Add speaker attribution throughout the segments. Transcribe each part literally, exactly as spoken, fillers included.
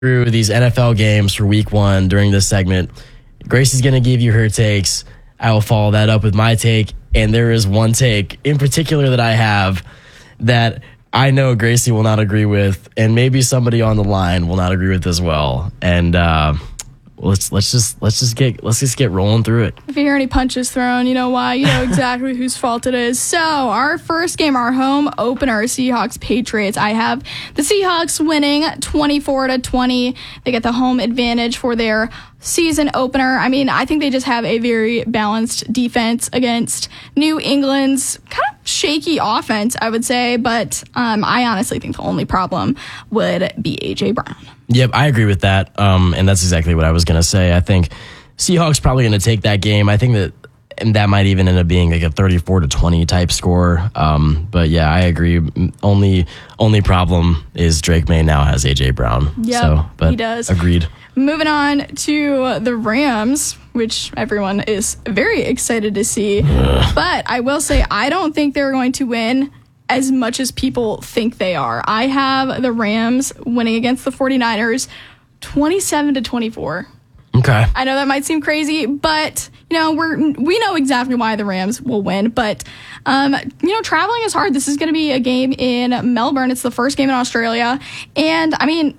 Speaker 1: through these N F L games for week one during this segment. Gracie's going to give you her takes. I will follow that up with my take. And there is one take in particular that I have that I know Gracie will not agree with, and maybe somebody on the line will not agree with as well. And uh, let's let's just let's just get let's just get rolling through it.
Speaker 2: If you hear any punches thrown, you know why. You know exactly whose fault it is. So our first game, our home opener, Seahawks Patriots. I have the Seahawks winning twenty-four to twenty. They get the home advantage for their season opener. I mean, I think they just have a very balanced defense against New England's kind of shaky offense, I would say. But um, I honestly think the only problem would be A J Brown.
Speaker 1: Yep, I agree with that. Um, and that's exactly what I was going to say. I think Seahawks probably going to take that game. I think that and that might even end up being like a thirty-four to twenty type score. Um, but yeah, I agree. Only only problem is Drake May now has A J Brown.
Speaker 2: Yeah,
Speaker 1: so, but
Speaker 2: he does.
Speaker 1: Agreed.
Speaker 2: Moving on to the Rams, which everyone is very excited to see.
Speaker 1: Ugh.
Speaker 2: But I will say, I don't think they're going to win as much as people think they are. I have the Rams winning against the 49ers twenty-seven to twenty-four.
Speaker 1: Okay.
Speaker 2: I know that might seem crazy, but you know, we're we know exactly why the Rams will win. But um, you know, traveling is hard. This is going to be a game in Melbourne. It's the first game in Australia, and I mean,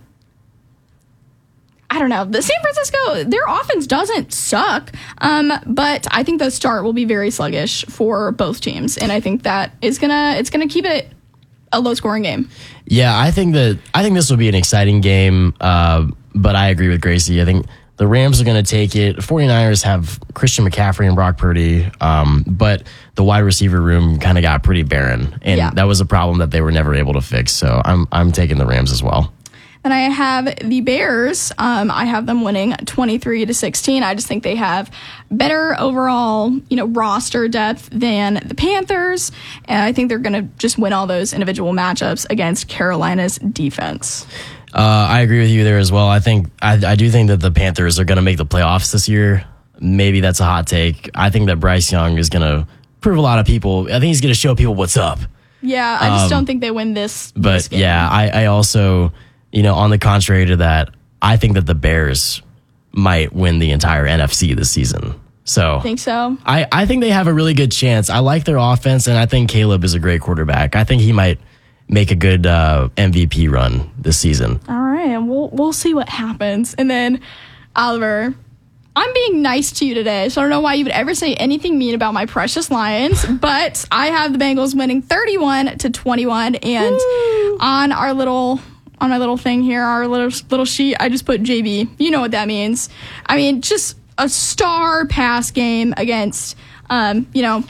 Speaker 2: I don't know. The San Francisco, their offense doesn't suck, um, but I think the start will be very sluggish for both teams, and I think that is gonna it's gonna keep it a low scoring game.
Speaker 1: Yeah, I think that I think this will be an exciting game, uh, but I agree with Gracie. I think the Rams are going to take it. 49ers have Christian McCaffrey and Brock Purdy, um, but the wide receiver room kind of got pretty barren, and
Speaker 2: Yeah.
Speaker 1: that was a problem that they were never able to fix. So I'm I'm taking the Rams as well.
Speaker 2: Then I have the Bears. Um, I have them winning twenty-three to sixteen. I just think they have better overall, you know, roster depth than the Panthers, and I think they're going to just win all those individual matchups against Carolina's defense.
Speaker 1: Uh, I agree with you there as well. I think I, I do think that the Panthers are going to make the playoffs this year. Maybe that's a hot take. I think that Bryce Young is going to prove a lot of people. I think he's going to show people what's up.
Speaker 2: Yeah, I just
Speaker 1: Um,
Speaker 2: don't think they win this.
Speaker 1: But
Speaker 2: this game.
Speaker 1: yeah, I, I also, you know, on the contrary to that, I think that the Bears might win the entire N F C this season. So
Speaker 2: think so.
Speaker 1: I, I think they have a really good chance. I like their offense, and I think Caleb is a great quarterback. I think he might make a good uh, M V P run this season.
Speaker 2: All right, and we'll we'll see what happens. And then, Oliver, I'm being nice to you today, so I don't know why you would ever say anything mean about my precious Lions, but I have the Bengals winning thirty-one to twenty-one, and Woo. on our little on my little thing here, our little little sheet, I just put J B. You know what that means. I mean, just a star pass game against, um, you know,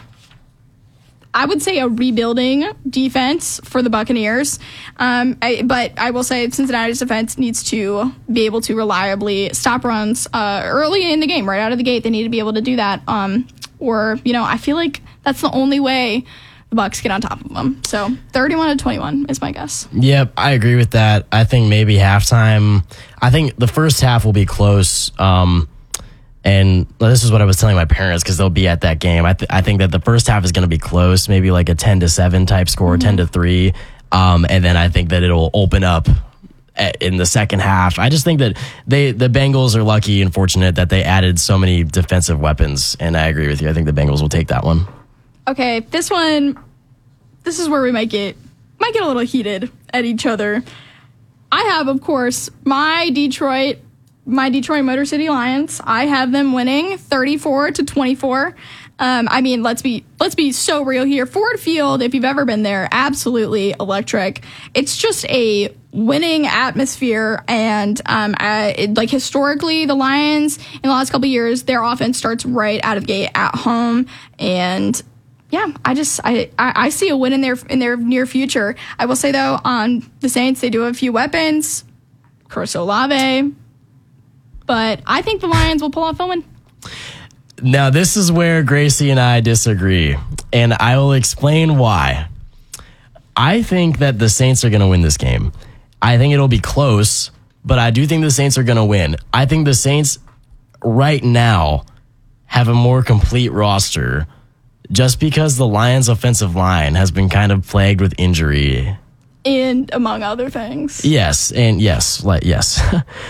Speaker 2: I would say a rebuilding defense for the Buccaneers. Um, I, but I will say Cincinnati's defense needs to be able to reliably stop runs uh, early in the game, right out of the gate. They need to be able to do that. Um, or, you know, I feel like that's the only way the Bucs get on top of them. So thirty-one to twenty-one is my guess.
Speaker 1: Yep, I agree with that. I think maybe halftime. I think the first half will be close. Um, And this is what I was telling my parents because they'll be at that game. I, th- I think that the first half is going to be close, maybe like a ten to seven type score, mm-hmm. ten to three. Um, and then I think that it'll open up at, in the second half. I just think that they the Bengals are lucky and fortunate that they added so many defensive weapons. And I agree with you. I think the Bengals will take that one.
Speaker 2: Okay, this one, this is where we might get might get a little heated at each other. I have, of course, my Detroit. My Detroit Motor City Lions. I have them winning thirty-four to twenty-four. Um, I mean, let's be let's be so real here. Ford Field, if you've ever been there, absolutely electric. It's just a winning atmosphere, and um, I, it, like historically, the Lions in the last couple of years, their offense starts right out of the gate at home, and yeah, I just I, I, I see a win in their in their near future. I will say though, on the Saints, they do have a few weapons. Chris Olave. But I think the Lions will pull off a win.
Speaker 1: Now, this is where Gracie and I disagree, and I will explain why. I think that the Saints are going to win this game. I think it'll be close, but I do think the Saints are going to win. I think the Saints right now have a more complete roster just because the Lions' offensive line has been kind of plagued with injury
Speaker 2: and among other things.
Speaker 1: Yes, and yes, like yes.